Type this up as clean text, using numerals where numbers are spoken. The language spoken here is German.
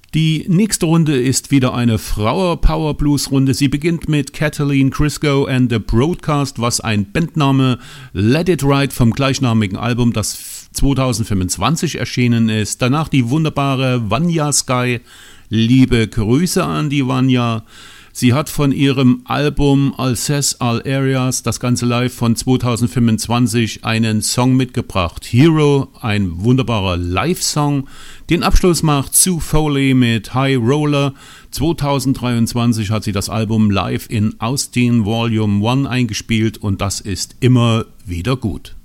Die nächste Runde ist wieder eine Flower-Power-Blues-Runde. Sie beginnt mit Kathleen Crisco and the Broadcast, was ein Bandname Let It Ride vom gleichnamigen Album, das 2025 erschienen ist. Danach die wunderbare Vanya Sky. Liebe Grüße an die Vanya. Sie hat von ihrem Album Alsace All Areas, das ganze live von 2025, einen Song mitgebracht. Hero, ein wunderbarer Live-Song. Den Abschluss macht Sue Foley mit High Roller. 2023 hat sie das Album live in Austin Volume 1 eingespielt und das ist immer wieder gut.